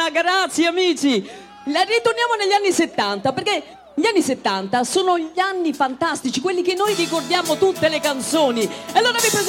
grazie amici. Ritorniamo negli anni 70, perché gli anni 70 sono gli anni fantastici, quelli che noi ricordiamo tutte le canzoni. E allora vi presento